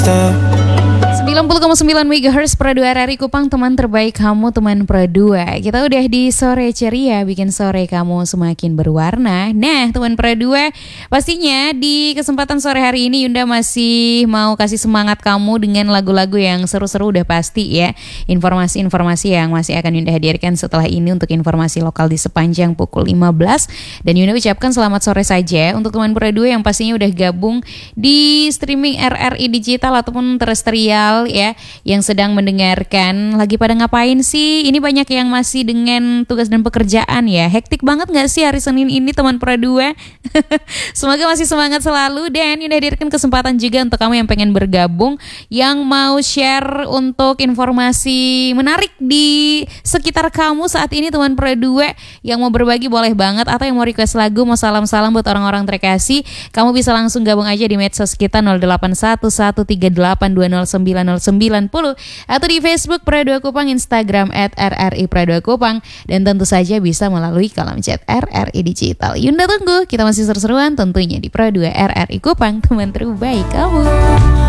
90,9 MHz Pro 2 RRI Kupang, teman terbaik kamu, teman Pro 2. Kita udah di sore ceria, bikin sore kamu semakin berwarna. Nah, teman Pro 2, pastinya di kesempatan sore hari ini Yunda masih mau kasih semangat kamu dengan lagu-lagu yang seru-seru, udah pasti ya. Informasi-informasi yang masih akan Yunda hadirkan setelah ini untuk informasi lokal di sepanjang pukul 15. Dan Yunda ucapkan selamat sore saja untuk teman Pro 2 yang pastinya udah gabung di streaming RRI digital ataupun terestrial ya, yang sedang mendengarkan. Lagi pada ngapain sih? Ini banyak yang masih dengan tugas dan pekerjaan ya. Hektik banget gak sih hari Senin ini teman Pro 2? Semoga masih semangat selalu. Dan ini hadirkan kesempatan juga untuk kamu yang pengen bergabung, yang mau share untuk informasi menarik di sekitar kamu saat ini teman Pro 2. Yang mau berbagi boleh banget, atau yang mau request lagu, mau salam-salam buat orang-orang terkasih, kamu bisa langsung gabung aja di medsos kita 081138209090 atau di Facebook Pro 2 Kupang, Instagram @RRI Pro 2 Kupang, dan tentu saja bisa melalui kolom chat RRI Digital. Yunda tunggu, kita masih seru-seruan tentunya di Pro 2 RRI Kupang, teman terbaik kamu.